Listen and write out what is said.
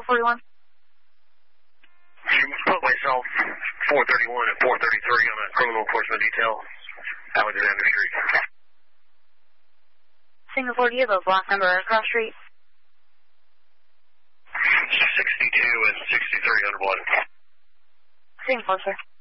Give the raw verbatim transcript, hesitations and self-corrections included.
forty-one. You put myself four thirty-one and four thirty-three on a criminal enforcement detail. Alexander Street. Singapore, do you have a block number across street? sixty-two and sixty-three under blood. Singapore, sir.